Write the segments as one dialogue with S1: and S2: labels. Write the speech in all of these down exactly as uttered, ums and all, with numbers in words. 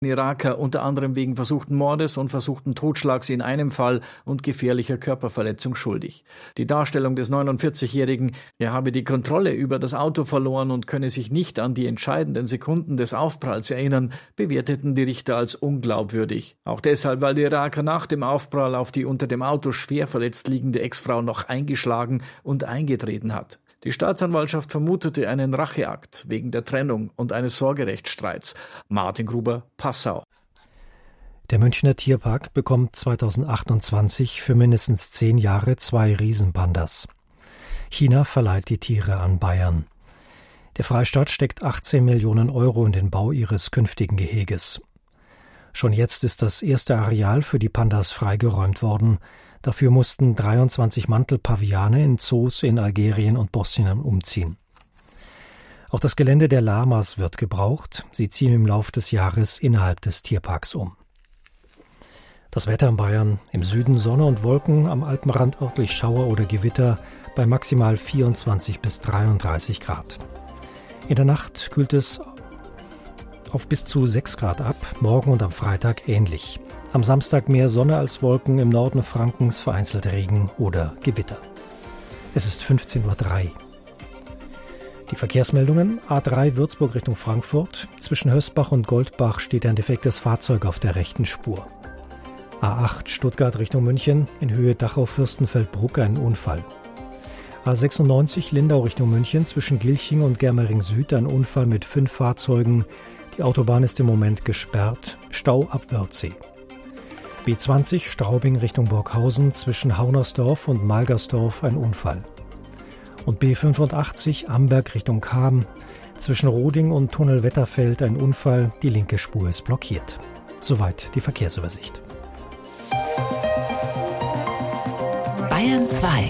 S1: Iraker unter anderem wegen versuchten Mordes und versuchten Totschlags in einem Fall und gefährlicher Körperverletzung schuldig. Die Darstellung des neunundvierzigjährigen, er habe die Kontrolle über das Auto verloren und könne sich nicht an die entscheidenden Sekunden des Aufpralls erinnern, bewerteten die Richter als unglaubwürdig. Auch deshalb, weil der Iraker nach dem Aufprall auf die unter dem Auto schwer verletzt liegende Ex-Frau noch eingeschlagen und eingetreten hat. Die Staatsanwaltschaft vermutete einen Racheakt wegen der Trennung und eines Sorgerechtsstreits. Martin Gruber, Passau.
S2: Der Münchner Tierpark bekommt zweitausendachtundzwanzig für mindestens zehn Jahre zwei Riesenpandas. China verleiht die Tiere an Bayern. Der Freistaat steckt achtzehn Millionen Euro in den Bau ihres künftigen Geheges. Schon jetzt ist das erste Areal für die Pandas freigeräumt worden. Dafür mussten dreiundzwanzig Mantelpaviane in Zoos in Algerien und Bosnien umziehen. Auch das Gelände der Lamas wird gebraucht. Sie ziehen im Lauf des Jahres innerhalb des Tierparks um. Das Wetter in Bayern: im Süden Sonne und Wolken, am Alpenrand örtlich Schauer oder Gewitter bei maximal vierundzwanzig bis dreiunddreißig Grad. In der Nacht kühlt es auf bis zu sechs Grad ab, morgen und am Freitag ähnlich. Am Samstag mehr Sonne als Wolken, im Norden Frankens vereinzelt Regen oder Gewitter. Es ist fünfzehn Uhr drei. Die Verkehrsmeldungen: A drei Würzburg Richtung Frankfurt. Zwischen Hösbach und Goldbach steht ein defektes Fahrzeug auf der rechten Spur. A acht Stuttgart Richtung München, in Höhe Dachau-Fürstenfeldbruck ein Unfall. A sechsundneunzig Lindau Richtung München, zwischen Gilching und Germering Süd ein Unfall mit fünf Fahrzeugen. Die Autobahn ist im Moment gesperrt. Stau ab Wörthsee. B zwanzig Straubing Richtung Burghausen, zwischen Haunersdorf und Malgersdorf ein Unfall. Und B fünfundachtzig Amberg Richtung Cham, zwischen Roding und Tunnel Wetterfeld ein Unfall, die linke Spur ist blockiert. Soweit die Verkehrsübersicht.
S3: Bayern zwei.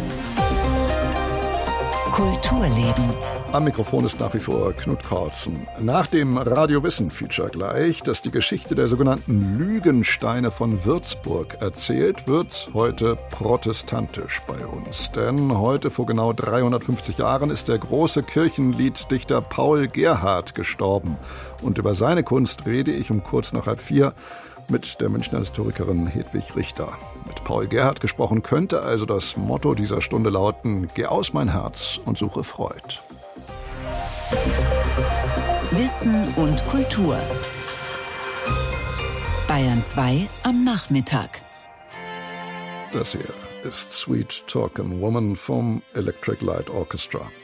S3: Kulturleben.
S4: Am Mikrofon ist nach wie vor Knut Kautzen. Nach dem Radio-Wissen-Feature gleich, das die Geschichte der sogenannten Lügensteine von Würzburg erzählt, wird heute protestantisch bei uns. Denn heute vor genau dreihundertfünfzig Jahren ist der große Kirchenlieddichter Paul Gerhardt gestorben. Und über seine Kunst rede ich um kurz nach halb vier mit der Münchner Historikerin Hedwig Richter. Mit Paul Gerhardt gesprochen könnte also das Motto dieser Stunde lauten: Geh aus mein Herz und suche Freud.
S3: Wissen und Kultur. Bayern zwei am Nachmittag.
S4: Das hier ist Sweet Talkin' Woman vom Electric Light Orchestra.